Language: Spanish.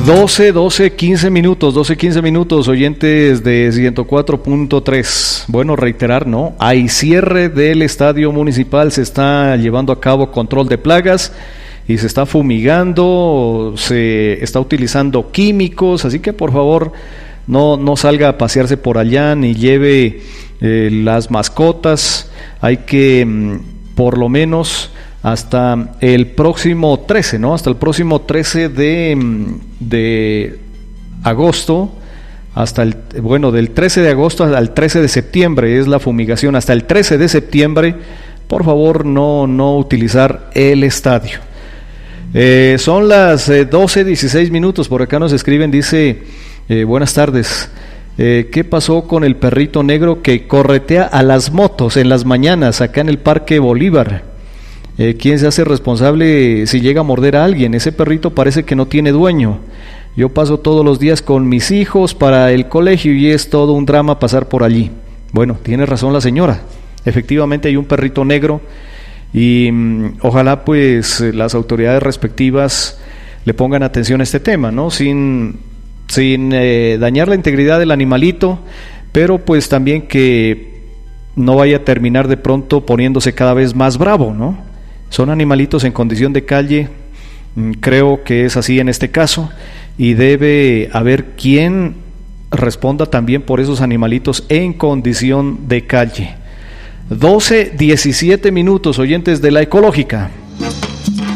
15 minutos, oyentes de 104.3. Bueno, reiterar, ¿no? Hay cierre del estadio municipal, se está llevando a cabo control de plagas y se está fumigando, se está utilizando químicos, así que por favor no salga a pasearse por allá ni lleve las mascotas. Hay que por lo menos hasta el próximo 13, ¿no? Hasta el próximo 13 de agosto, del 13 de agosto al 13 de septiembre es la fumigación. Hasta el 13 de septiembre, por favor, no utilizar el estadio. Son las 12:16 minutos. Por acá nos escriben, dice, buenas tardes. ¿Qué pasó con el perrito negro que corretea a las motos en las mañanas acá en el Parque Bolívar? ¿Quién se hace responsable si llega a morder a alguien? Ese perrito parece que no tiene dueño. Yo paso todos los días con mis hijos para el colegio y es todo un drama pasar por allí. Bueno, tiene razón la señora. Efectivamente hay un perrito negro y ojalá pues las autoridades respectivas le pongan atención a este tema, ¿no? Sin dañar la integridad del animalito, pero pues también que no vaya a terminar de pronto poniéndose cada vez más bravo, ¿no? Son animalitos en condición de calle, creo que es así en este caso, y debe haber quien responda también por esos animalitos en condición de calle. 12:17 minutos, oyentes de La Ecológica.